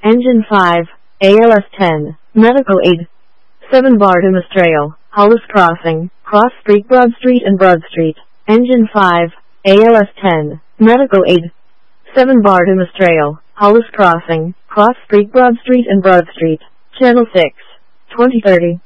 Engine 5, ALS 10, Medical Aid. 7 Bartimaeus Trail, Hollis Crossing, Cross Street, Broad Street and Broad Street. Engine 5, ALS 10, Medical Aid. 7 Bartimaeus Trail, Hollis Crossing, Cross Street, Broad Street and Broad Street. Channel 6, 2030.